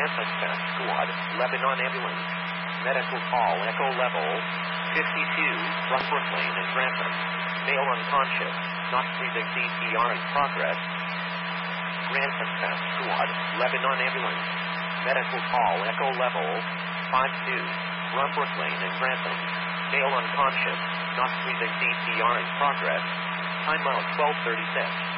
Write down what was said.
Grantham Fest Squad, Lebanon Ambulance. Medical call Echo Level 52, from Brooklyn and Grantham. Male unconscious, not breathing, CPR in progress. Grantham Fest Squad, Lebanon Ambulance. Medical call Echo Level 52, from Brooklyn and Grantham. Male unconscious, not breathing, CPR in progress. Timeout 12:36.